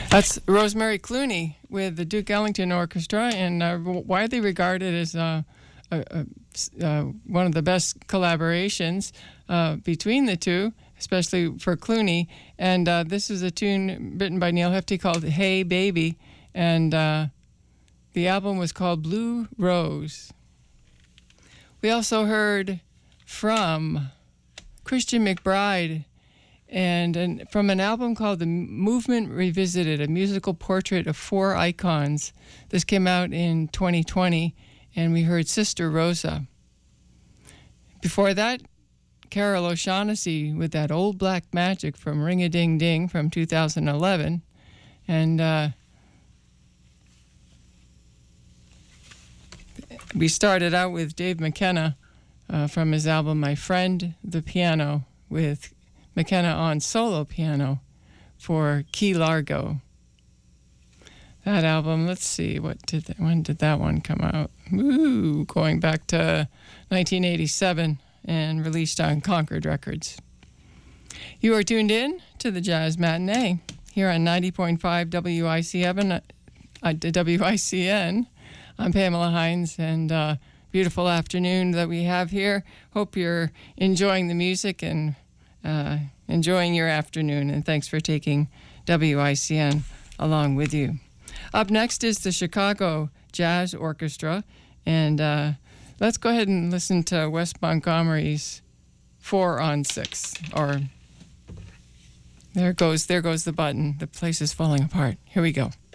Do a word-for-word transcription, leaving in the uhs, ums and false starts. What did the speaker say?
That's Rosemary Clooney with the Duke Ellington Orchestra, and uh, widely regarded as uh, a, a, uh, one of the best collaborations uh, between the two, especially for Clooney. And uh, this is a tune written by Neil Hefti called Hey Baby, and uh, the album was called Blue Rose. We also heard from Christian McBride, and, and from an album called The Movement Revisited, a musical portrait of four icons. This came out in twenty twenty, and we heard Sister Rosa. Before that, Carol O'Shaughnessy with that Old Black Magic from Ring-a-Ding-Ding from two thousand eleven. And uh, we started out with Dave McKenna uh, from his album My Friend the Piano, with McKenna on solo piano for Key Largo. That album, let's see, what did that, when did that one come out? Ooh, going back to nineteen eighty-seven and released on Concord Records. You are tuned in to the Jazz Matinee here on ninety point five W I C N. Uh, W I C N. I'm Pamela Hines, and uh, beautiful afternoon that we have here. Hope you're enjoying the music and Uh, enjoying your afternoon, and thanks for taking W I C N along with you. Up next is the Chicago Jazz Orchestra, and uh, let's go ahead and listen to Wes Montgomery's Four on Six. Or there goes, there goes the button. The place is falling apart. Here we go.